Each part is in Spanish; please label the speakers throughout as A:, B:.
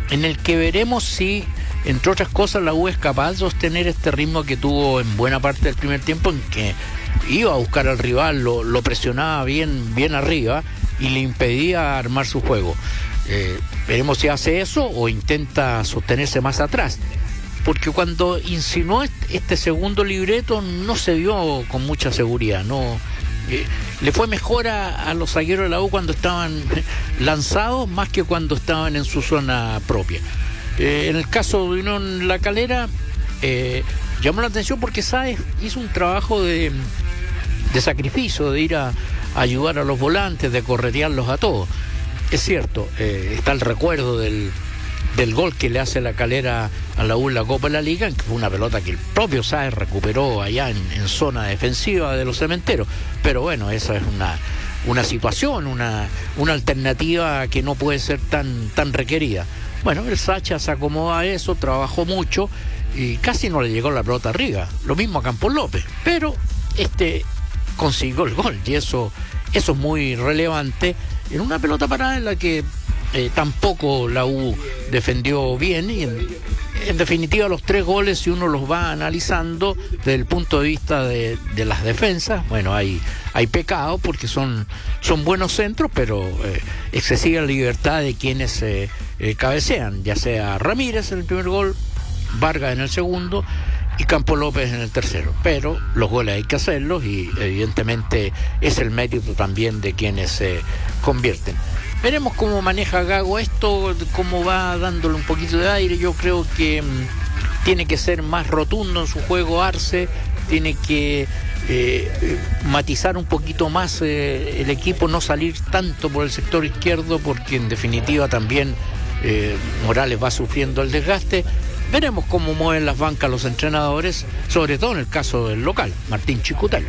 A: en el que veremos si, entre otras cosas, la U es capaz de sostener este ritmo que tuvo en buena parte del primer tiempo, en que iba a buscar al rival, lo presionaba bien arriba y le impedía armar su juego. Veremos si hace eso o intenta sostenerse más atrás, porque cuando insinuó este segundo libreto no se vio con mucha seguridad, no. Le fue mejor a los zagueros de la U cuando estaban lanzados más que cuando estaban en su zona propia. En el caso de Unión La Calera, llamó la atención porque Sáez hizo un trabajo de sacrificio, de ir a ayudar a los volantes, de corretearlos a todos. Es cierto, está el recuerdo del gol que le hace La Calera a la U en la Copa de la Liga, que fue una pelota que el propio Sáez recuperó allá en zona defensiva de los Cementeros. Pero bueno, esa es una situación, una alternativa que no puede ser tan requerida. Bueno, el Sacha se acomoda a eso, trabajó mucho y casi no le llegó la pelota arriba. Lo mismo a Campos López, pero consiguió el gol y eso es muy relevante en una pelota parada en la que tampoco la U defendió bien y en definitiva los 3 goles, si uno los va analizando desde el punto de vista de las defensas, bueno, hay pecado porque son buenos centros, pero excesiva libertad de quienes cabecean, ya sea Ramírez en el primer gol, Vargas en el segundo y Campos López en el tercero. Pero los goles hay que hacerlos y evidentemente es el mérito también de quienes se convierten. Veremos cómo maneja Gago esto, cómo va dándole un poquito de aire. Yo creo que tiene que ser más rotundo en su juego Arce, tiene que matizar un poquito más el equipo, no salir tanto por el sector izquierdo, porque en definitiva también Morales va sufriendo el desgaste. Veremos cómo mueven las bancas los entrenadores, sobre todo en el caso del local, Martín Chicutel.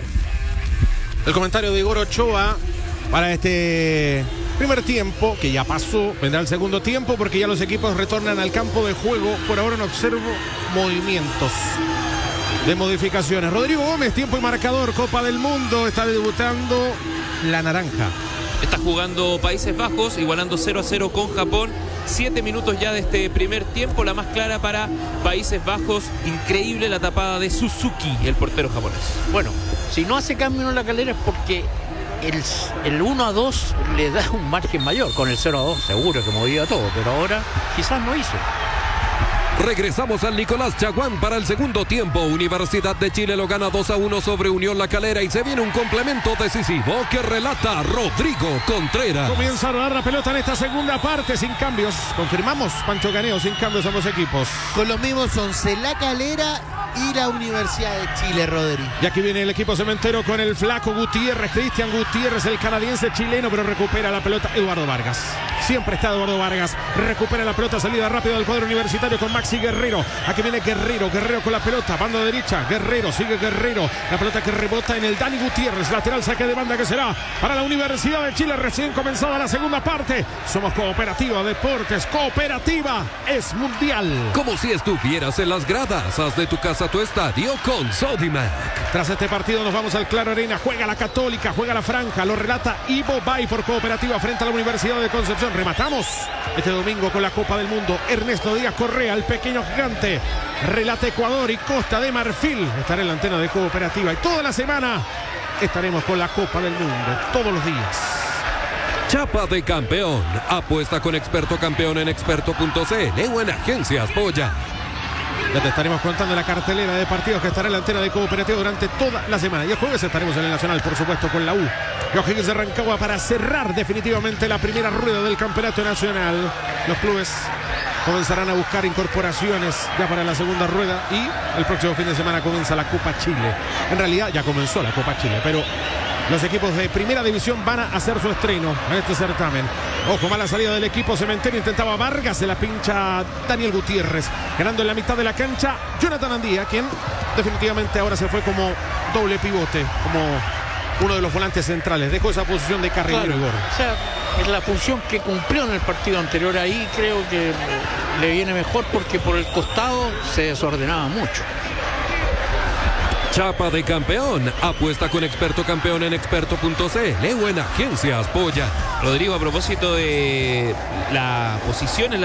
B: El comentario de Igor Ochoa para este primer tiempo, que ya pasó. Vendrá el segundo tiempo porque ya los equipos retornan al campo de juego. Por ahora no observo movimientos de modificaciones. Rodrigo Gómez, tiempo y marcador, Copa del Mundo. Está debutando la naranja.
C: Está jugando Países Bajos, igualando 0-0 con Japón. 7 minutos ya de este primer tiempo, la más clara para Países Bajos. Increíble la tapada de Suzuki, el portero japonés.
A: Bueno, si no hace cambio en La Calera es porque el 1-2 le da un margen mayor. Con el 0-2 seguro que movía todo, pero ahora quizás no hizo.
D: Regresamos al Nicolás Chaguán para el segundo tiempo. Universidad de Chile lo gana 2-1 sobre Unión La Calera y se viene un complemento decisivo que relata Rodrigo Contreras.
B: Comienza a rodar la pelota en esta segunda parte sin cambios. Confirmamos, Pancho Caneo, sin cambios ambos equipos.
E: Con los mismos 11, La Calera y la Universidad de Chile, Rodri.
B: Y aquí viene el equipo cementero con el flaco Gutiérrez, Cristian Gutiérrez, el canadiense chileno, pero recupera la pelota Eduardo Vargas. Siempre está Eduardo Vargas, recupera la pelota, salida rápida del cuadro universitario con Maxi Guerrero. Aquí viene Guerrero con la pelota, banda derecha, Guerrero, sigue Guerrero, la pelota que rebota en el Dani Gutiérrez, lateral, saque de banda que será para la Universidad de Chile, recién comenzada la segunda parte. Somos Cooperativa Deportes, Cooperativa es mundial.
D: Como si estuvieras en las gradas, haz de tu casa tu estadio con Sodimac.
B: Tras este partido nos vamos al Claro Arena, juega la Católica, juega la Franja, lo relata Ivo Bay por Cooperativa frente a la Universidad de Concepción. Rematamos este domingo con la Copa del Mundo. Ernesto Díaz Correa, el pequeño gigante, relata Ecuador y Costa de Marfil. Estará en la antena de Cooperativa y toda la semana estaremos con la Copa del Mundo, todos los días.
D: Chapa de campeón, apuesta con Experto Campeón en experto.cl o en Agencias Polla.
B: Ya te estaremos contando la cartelera de partidos que estará en la antena de Cooperativa durante toda la semana. Y el jueves estaremos en el Nacional, por supuesto, con la U. O'Higgins de Rancagua para cerrar definitivamente la primera rueda del Campeonato Nacional. Los clubes comenzarán a buscar incorporaciones ya para la segunda rueda y el próximo fin de semana comienza la Copa Chile. En realidad ya comenzó la Copa Chile, pero los equipos de primera división van a hacer su estreno en este certamen. Ojo, mala salida del equipo cementero. Intentaba Vargas, se la pincha Daniel Gutiérrez. Ganando en la mitad de la cancha Jonathan Andía, quien definitivamente ahora se fue como doble pivote, como uno de los volantes centrales. Dejó esa posición de carrilero.
A: Claro, o sea, es la función que cumplió en el partido anterior. Ahí creo que le viene mejor porque por el costado se desordenaba mucho.
D: Chapa de campeón, apuesta con Experto Campeón en experto.cl o en Agencias Polla.
C: Rodrigo, a propósito de la posición en la